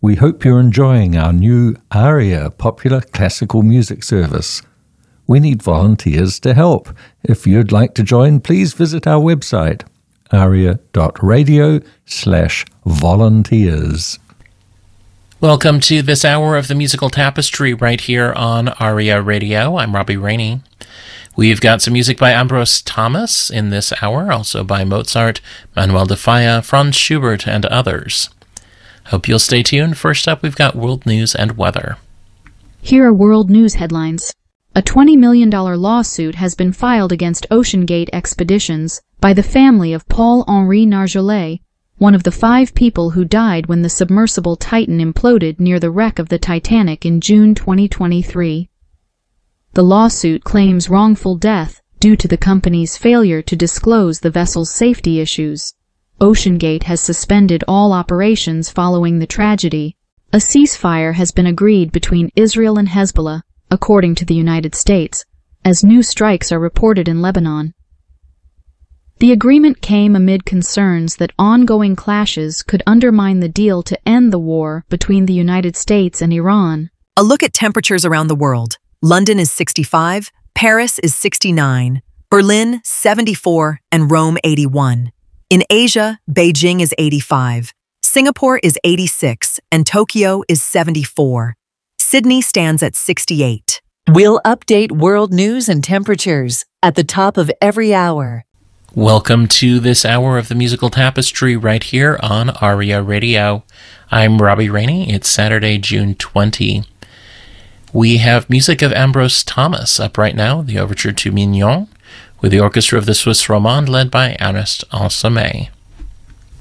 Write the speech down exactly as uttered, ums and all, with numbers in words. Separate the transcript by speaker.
Speaker 1: We hope you're enjoying our new ARIA popular classical music service. We need volunteers to help. If you'd like to join, please visit our website, aria.radio slash volunteers.
Speaker 2: Welcome to this hour of the Musical Tapestry right here on ARIA Radio. I'm Robbie Rainey. We've got some music by Ambros Thomas in this hour, also by Mozart, Manuel de Falla, Franz Schubert, and others. Hope you'll stay tuned. First up, we've got world news and weather.
Speaker 3: Here are world news headlines. A twenty million dollars lawsuit has been filed against OceanGate Expeditions by the family of Paul-Henri Nargeolet, one of the five people who died when the submersible Titan imploded near the wreck of the Titanic in June twenty twenty-three. The lawsuit claims wrongful death due to the company's failure to disclose the vessel's safety issues. OceanGate has suspended all operations following the tragedy. A ceasefire has been agreed between Israel and Hezbollah, according to the United States, as new strikes are reported in Lebanon. The agreement came amid concerns that ongoing clashes could undermine the deal to end the war between the United States and Iran.
Speaker 4: A look at temperatures around the world. London is sixty-five, Paris is sixty-nine, Berlin seventy-four, and Rome eighty-one. In Asia, Beijing is eighty-five, Singapore is eighty-six, and Tokyo is seventy-four. Sydney stands at sixty-eight.
Speaker 5: We'll update world news and temperatures at the top of every hour.
Speaker 2: Welcome to this hour of the Musical Tapestry right here on ARIA Radio. I'm Robbie Rainey. It's Saturday, June twentieth. We have music of Ambros Thomas up right now, the overture to Mignon, with the orchestra of the Swiss Romande led by Ernest Ansermet.